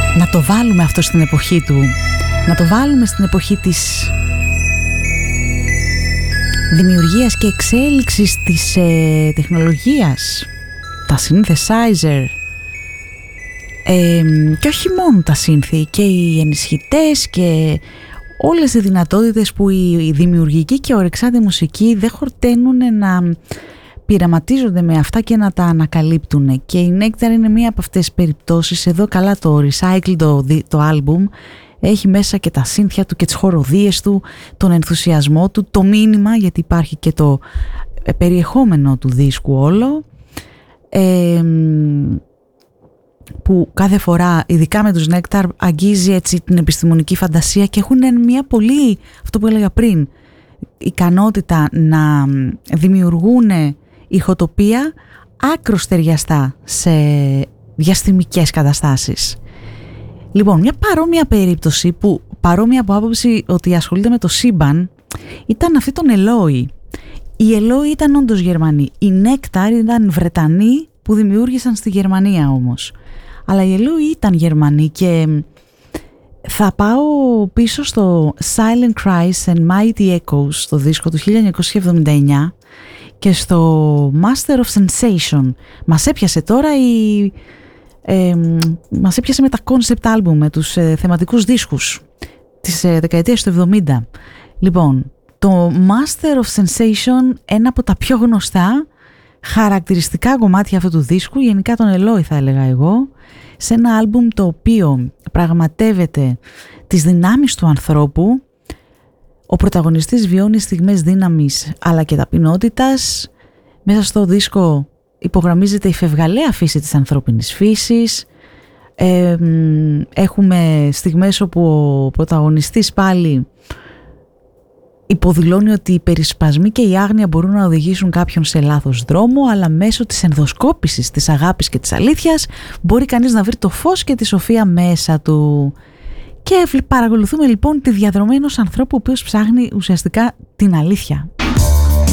να το βάλουμε αυτό στην εποχή του, να το βάλουμε στην εποχή της δημιουργίας και εξέλιξης της τεχνολογίας, τα synthesizer, και όχι μόνο τα synthi, και οι ενισχυτές και όλες οι δυνατότητες που η δημιουργική και ορεξάτη μουσική δεν χορταίνουν να πειραματίζονται με αυτά και να τα ανακαλύπτουν. Και η Nectar είναι μία από αυτές τις περιπτώσεις. Εδώ καλά το Recycle, το album, έχει μέσα και τα σύνθια του και τις χοροδίες του, τον ενθουσιασμό του, το μήνυμα, γιατί υπάρχει και το περιεχόμενο του δίσκου όλο, που κάθε φορά, ειδικά με τους Nectar, αγγίζει έτσι την επιστημονική φαντασία και έχουν μια πολύ, αυτό που έλεγα πριν, ικανότητα να δημιουργούν ηχοτοπία άκρως ταιριαστά σε διαστημικές καταστάσεις. Λοιπόν, μια παρόμοια περίπτωση, που παρόμοια από άποψη ότι ασχολείται με το σύμπαν, ήταν αυτή των Eloy. Οι Eloy ήταν όντως Γερμανοί. Οι Nectar ήταν Βρετανοί που δημιούργησαν στη Γερμανία όμως. Αλλά οι Eloy ήταν Γερμανοί και θα πάω πίσω στο Silent Cries and Mighty Echoes, το δίσκο του 1979, και στο Master of Sensation. Μας έπιασε τώρα μας έπιασε με τα concept album, με τους θεματικούς δίσκους της δεκαετίας του 70. Λοιπόν, το Master of Sensation, ένα από τα πιο γνωστά χαρακτηριστικά κομμάτια αυτού του δίσκου, γενικά τον Eloy θα έλεγα εγώ, σε ένα άλμπουμ το οποίο πραγματεύεται τις δυνάμεις του ανθρώπου. Ο πρωταγωνιστής βιώνει στιγμές δύναμης αλλά και ταπεινότητας. Μέσα στο δίσκο υπογραμμίζεται η φευγαλαία φύση της ανθρώπινης φύσης. Έχουμε στιγμές όπου ο πρωταγωνιστής πάλι υποδηλώνει ότι οι περισπασμοί και η άγνοια μπορούν να οδηγήσουν κάποιον σε λάθος δρόμο, αλλά μέσω της ενδοσκόπησης της αγάπης και της αλήθειας μπορεί κανείς να βρει το φως και τη σοφία μέσα του. Και παρακολουθούμε λοιπόν τη διαδρομή ενός ανθρώπου ο οποίος ψάχνει ουσιαστικά την αλήθεια.